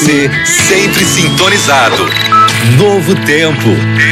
Sempre sintonizado. Novo Tempo.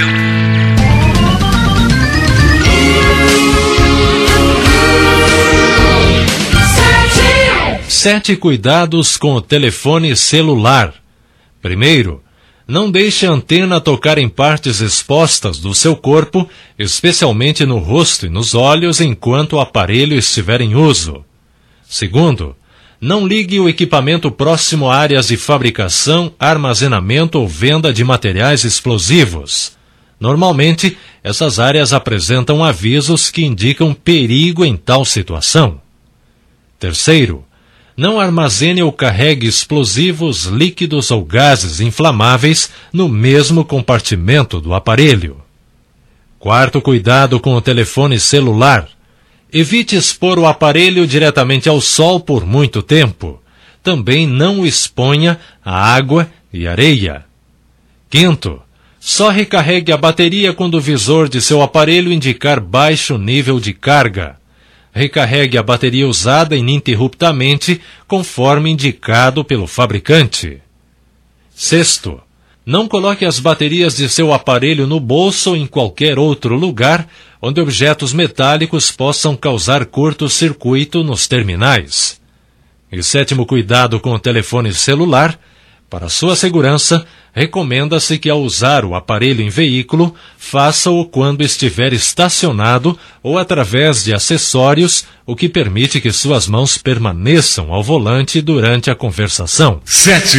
Sete cuidados com o telefone celular. Primeiro, não deixe a antena tocar em partes expostas do seu corpo, especialmente no rosto e nos olhos, enquanto o aparelho estiver em uso. Segundo, não ligue o equipamento próximo a áreas de fabricação, armazenamento ou venda de materiais explosivos. Normalmente, essas áreas apresentam avisos que indicam perigo em tal situação. Terceiro, não armazene ou carregue explosivos, líquidos ou gases inflamáveis no mesmo compartimento do aparelho. Quarto cuidado com o telefone celular. Evite expor o aparelho diretamente ao sol por muito tempo. Também não o exponha à água e areia. Quinto, só recarregue a bateria quando o visor de seu aparelho indicar baixo nível de carga. Recarregue a bateria usada ininterruptamente, conforme indicado pelo fabricante. Sexto, não coloque as baterias de seu aparelho no bolso ou em qualquer outro lugar onde objetos metálicos possam causar curto-circuito nos terminais. E sétimo cuidado com o telefone celular. Para sua segurança, recomenda-se que ao usar o aparelho em veículo, faça-o quando estiver estacionado ou através de acessórios, o que permite que suas mãos permaneçam ao volante durante a conversação. 7.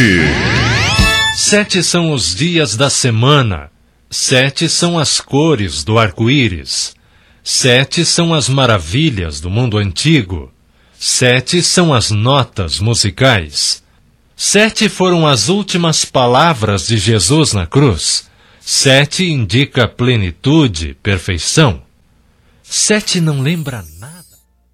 7 são os dias da semana. 7 são as cores do arco-íris. 7 são as maravilhas do mundo antigo. 7 são as notas musicais. 7 foram as últimas palavras de Jesus na cruz. 7 indica plenitude, perfeição. 7 não lembra nada.